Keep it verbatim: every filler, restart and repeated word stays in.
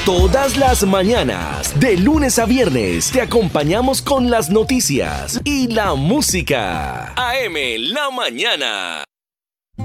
Todas las mañanas, de lunes a viernes, te acompañamos con las noticias y la música. A M La Mañana.